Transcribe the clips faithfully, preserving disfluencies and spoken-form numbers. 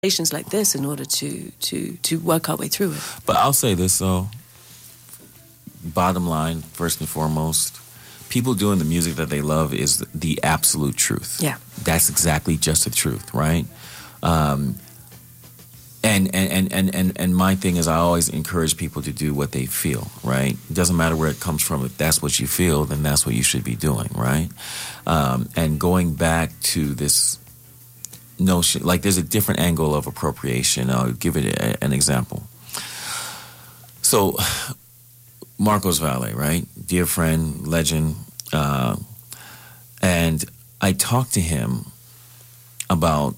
like this in order to, to, to work our way through it. But I'll say this, though. Bottom line, first and foremost, people doing the music that they love is the absolute truth. Yeah. That's exactly just the truth, right? Um, and, and, and, and, and, and my thing is I always encourage people to do what they feel, right? It doesn't matter where it comes from. If that's what you feel, then that's what you should be doing, right? Um, and going back to this notion, like there's a different angle of appropriation. I'll give it a, an example. So, Marcos Valle, right? Dear friend, legend. Uh, and I talked to him about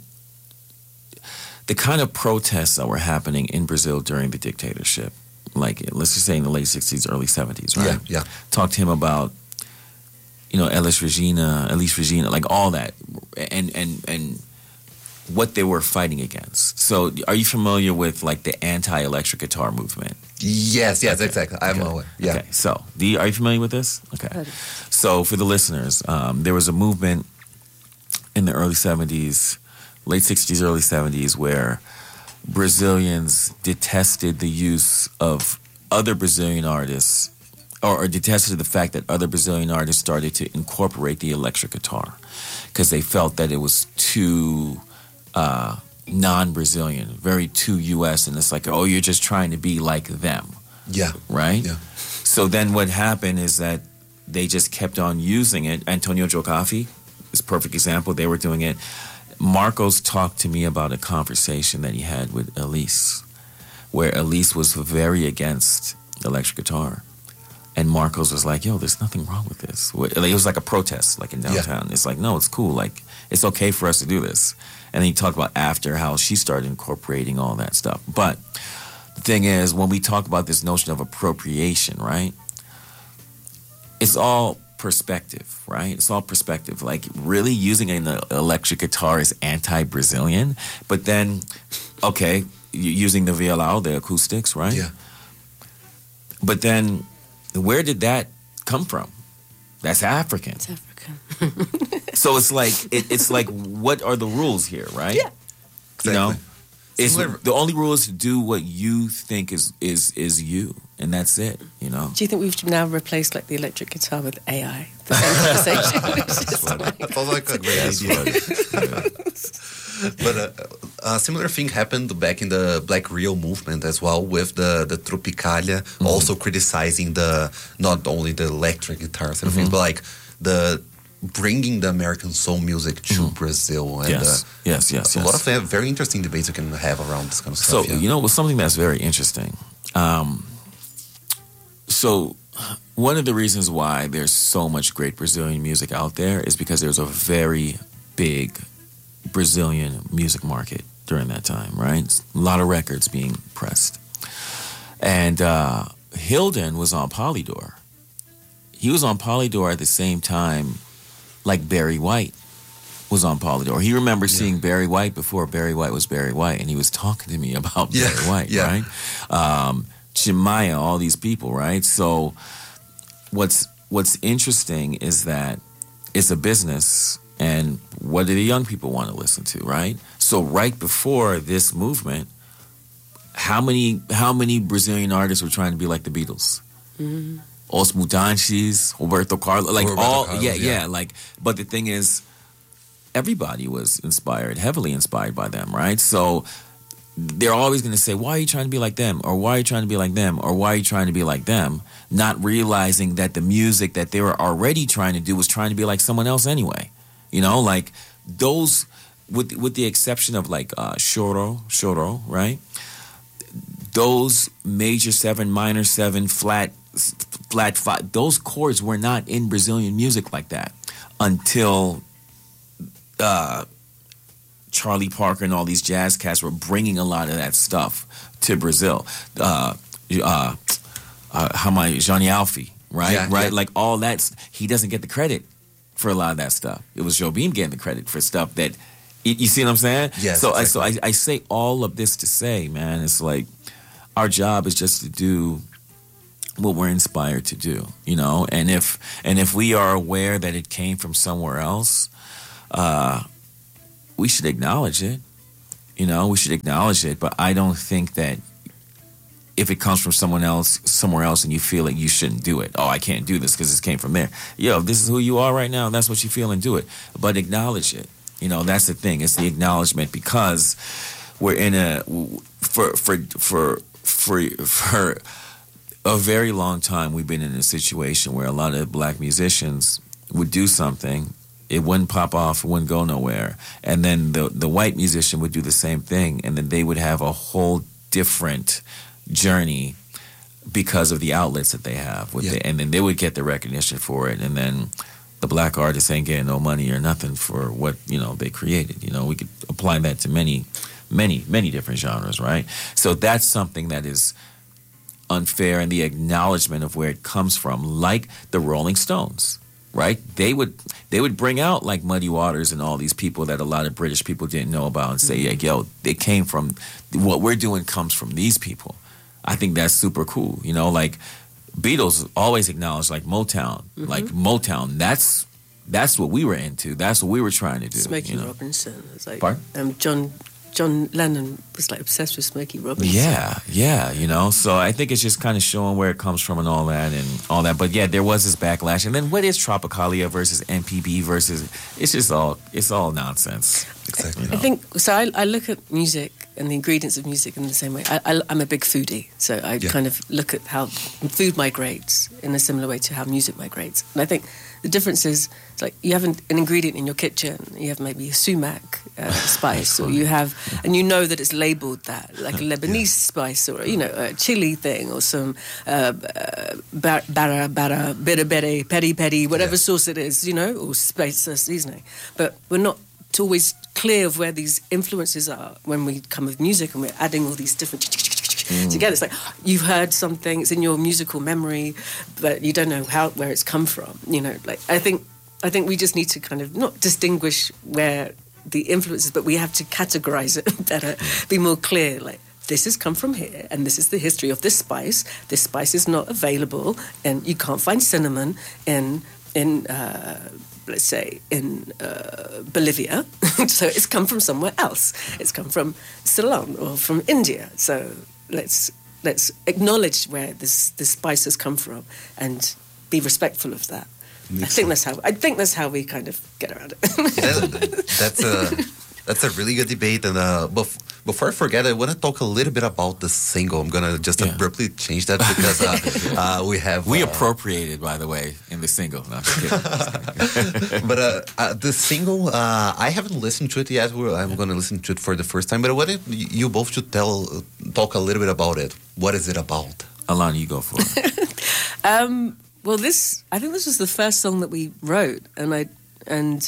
the kind of protests that were happening in Brazil during the dictatorship. Like, let's just say in the late sixties, early seventies, right? Yeah, yeah. Talked to him about, you know, Elis Regina, Elis Regina, like all that. And, and, and what they were fighting against. So, are you familiar with, like, the anti-electric guitar movement? Yes, yes, Okay. exactly. I'm Okay. aware. Yeah. Okay, so, do you, are you familiar with this? Okay. So, for the listeners, um, there was a movement in the early seventies, late sixties, early seventies, where Brazilians detested the use of other Brazilian artists, or, or detested the fact that other Brazilian artists started to incorporate the electric guitar, because they felt that it was too uh, non-Brazilian, very too U S, and it's like, oh, you're just trying to be like them. Yeah. Right? Yeah. So then what happened is that they just kept on using it. Antonio Jogafi is a perfect example. They were doing it. Marcos talked to me about a conversation that he had with Elis, where Elis was very against electric guitar. And Marcos was like, yo, there's nothing wrong with this. It was like a protest, like in downtown. Yeah. It's like, no, it's cool. Like, it's okay for us to do this. And he talked about after how she started incorporating all that stuff. But the thing is, when we talk about this notion of appropriation, right, it's all perspective, right? It's all perspective. Like, really using an electric guitar is anti-Brazilian, but then, okay, using the violão, the acoustics, right? Yeah. But then, where did that come from? That's African. It's African. So it's like, it, it's like, what are the rules here, right? Yeah. You know? Exactly. It's, Similar- the only rule is to do what you think is, is, is you, and that's it, you know? Do you think we've now replaced like the electric guitar with A I? The same conversation. It's just like- Sounds like a great idea. But uh, a similar thing happened back in the Black Rio movement as well, with the, the Tropicalia mm-hmm. also criticizing the not only the electric guitars and mm-hmm. things, but like the bringing the American soul music to mm-hmm. Brazil. And, yes, uh, yes, yes. A yes. lot of very interesting debates you can have around this kind of so, stuff. So, yeah. you know, something that's very interesting. Um, so, one of the reasons why there's so much great Brazilian music out there is because there's a very big Brazilian music market during that time, right? A lot of records being pressed. And uh, Hilden was on Polydor. He was on Polydor at the same time like Barry White was on Polydor. He remembered yeah. seeing Barry White before Barry White was Barry White, and he was talking to me about yeah. Barry White, yeah. right? Um, Chimaya, all these people, right? So what's what's interesting is that it's a business, and what do the young people want to listen to, right? So right before this movement, how many how many Brazilian artists were trying to be like the Beatles? Mm-hmm. Os Mutantes, Roberto Carlos, like Roberto all, Carlos, yeah, yeah, yeah, like. But the thing is, everybody was inspired, heavily inspired by them, right? So they're always going to say, "Why are you trying to be like them?" Or "Why are you trying to be like them?" Or "Why are you trying to be like them?" Not realizing that the music that they were already trying to do was trying to be like someone else anyway. You know, like those, with with the exception of like uh, Choro, Choro, right? Those major seven, minor seven, flat, flat five, those chords were not in Brazilian music like that until uh, Charlie Parker and all these jazz cats were bringing a lot of that stuff to Brazil. Uh, uh, uh, how am I, Johnny Alfie, right? Yeah, right, yeah. like all that. He doesn't get the credit for a lot of that stuff. It was Jobim getting the credit for stuff that, you, you see what I'm saying? Yes, so, exactly. I, so I, I say all of this to say, man, it's like our job is just to do what we're inspired to do, you know. And if and if we are aware that it came from somewhere else, uh, we should acknowledge it. You know, we should acknowledge it, but I don't think that if it comes from someone else, somewhere else, and you feel like you shouldn't do it. Oh, I can't do this because this came from there. Yo, this is who you are right now. That's what you feel, and do it. But acknowledge it. You know, that's the thing. It's the acknowledgement, because we're in a for for for for for a very long time. We've been in a situation where a lot of black musicians would do something. It wouldn't pop off, it wouldn't go nowhere. And then the the white musician would do the same thing, and then they would have a whole different journey because of the outlets that they have. With Yeah. the, and then they would get the recognition for it, and then the black artists ain't getting no money or nothing for what, you know, they created. You know, we could apply that to many, many, many different genres, right? So that's something that is unfair, and the acknowledgement of where it comes from, like the Rolling Stones. Right? They would they would bring out like Muddy Waters and all these people that a lot of British people didn't know about, and say, yeah, yo, they came from, what we're doing comes from these people. I think that's super cool. You know, like Beatles always acknowledged like Motown. Mm-hmm. Like Motown, that's that's what we were into. That's what we were trying to do. Smokey you know? Robinson. It's like Pardon? um, John John Lennon was like obsessed with Smokey Robinson. Yeah, yeah, you know. So I think it's just kind of showing where it comes from and all that and all that. But yeah, there was this backlash. And then what is Tropicalia versus M P B versus? It's just all it's all nonsense. Exactly. You know? I think so. I, I look at music and the ingredients of music in the same way. I, I, I'm a big foodie, so I Yeah. kind of look at how food migrates in a similar way to how music migrates. And I think the difference is, it's like you have an, an ingredient in your kitchen. You have maybe a sumac uh, spice, or you have, and you know that it's labelled that, like a Lebanese spice, or you know, a chili thing, or some uh, uh, bar- bara bara, bere bere, peri peri, whatever Yeah. sauce it is, you know, or spice uh, seasoning. But we're not always clear of where these influences are when we come with music, and we're adding all these different mm. together. It's like you've heard something, it's in your musical memory, but you don't know how where it's come from. You know, like I think I think we just need to kind of not distinguish where the influences, but we have to categorize it better, be more clear. Like this has come from here, and this is the history of this spice. This spice is not available, and you can't find cinnamon in in. Uh, let's say, in uh, Bolivia. So it's come from somewhere else. It's come from Ceylon or from India. So let's let's acknowledge where this, this spice has come from and be respectful of that. I think that's how I think that's how we kind of get around it. That- that's a that's a really good debate. And uh, bef- before I forget, I want to talk a little bit about the single. I'm gonna just Yeah. abruptly change that because uh, uh, we have We uh, appropriated, by the way, in the single. No, I'm just kidding. But uh, uh, the single, uh, I haven't listened to it yet. We're- I'm going to listen to it for the first time. But what if you both should tell, talk a little bit about it? What is it about? Alana, you go for it. um, well, this I think this was the first song that we wrote, and I and.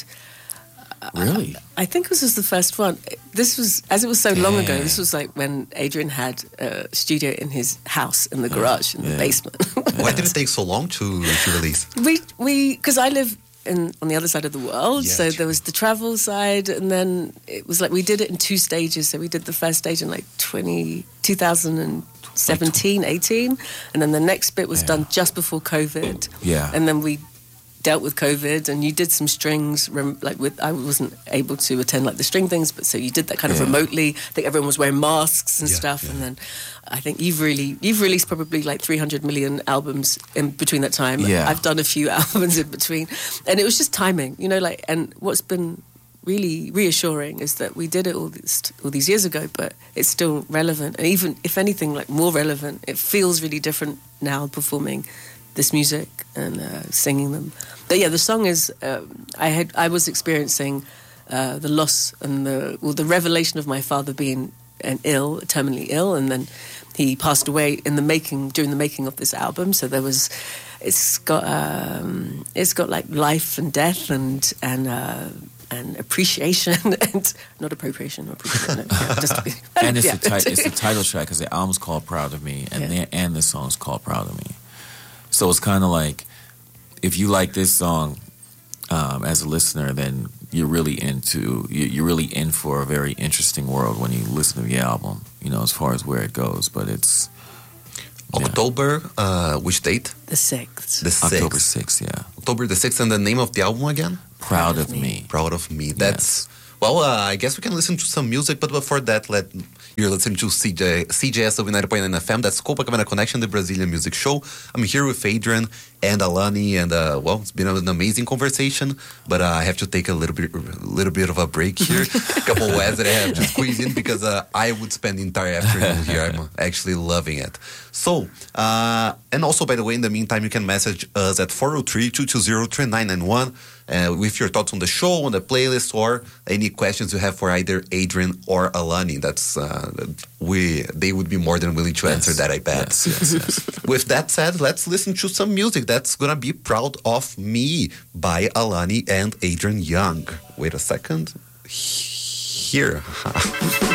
Really? I think this was the first one. This was, as it was so long ago, Damn. this was like when Adrian had a studio in his house, in the garage, in the yeah. basement. Why did it take so long to, to release? we, we, because I live in, on the other side of the world, Yeah, so true. there was the travel side, and then it was like we did it in two stages. So we did the first stage in like twenty, twenty seventeen, eighteen, and then the next bit was Yeah. done just before COVID. Yeah. And then we dealt with COVID, and you did some strings, rem- like with, I wasn't able to attend like the string things, but so you did that kind of Yeah. remotely. I think everyone was wearing masks and Yeah, stuff, yeah. and then I think you've really, you've released probably like three hundred million albums in between that time. Yeah. I've done a few albums in between, and it was just timing, you know, like, and what's been really reassuring is that we did it all, this, all these years ago, but it's still relevant, and even, if anything, like more relevant. It feels really different now performing this music and uh, singing them. But yeah, the song is, um, I had, I was experiencing uh, the loss and the, well, the revelation of my father being an ill, terminally ill, and then he passed away in the making, during the making of this album. So there was, it's got, um, it's got like life and death and, and, uh, and appreciation and not appropriation, appreciation. Yeah, just, And it's, yeah. the ti- it's the title track, because the album's called Proud of Me, and Yeah. the, and the song's called Proud of Me. So it's kind of like, if you like this song um, as a listener, then you're really into, you- you're really in for a very interesting world when you listen to the album, you know, as far as where it goes. But it's yeah. October, uh, which date? The sixth. The October sixth. sixth, yeah. October the sixth, and the name of the album again? Proud of Me. Proud of Me. That's Well, uh, I guess we can listen to some music, but before that, let you're listening to C J, C J S of ninety point nine F M. That's Copacabana Connection, the Brazilian music show. I'm here with Adrian and Alani, and uh, well, it's been an amazing conversation. But uh, I have to take a little bit, a little bit of a break here. A couple words that I have to squeeze in because uh, I would spend the entire afternoon here. I'm actually loving it. So, uh, and also, by the way, in the meantime, you can message us at four oh three, two two zero, three nine nine one uh, with your thoughts on the show, on the playlist, or any questions you have for either Adrian or Alani. That's uh, we they would be more than willing to answer Yes. that, I bet. Yes, yes, yes. With that said, let's listen to some music that's gonna be Proud of Me by Alani and Adrian Young. Wait a second. Here.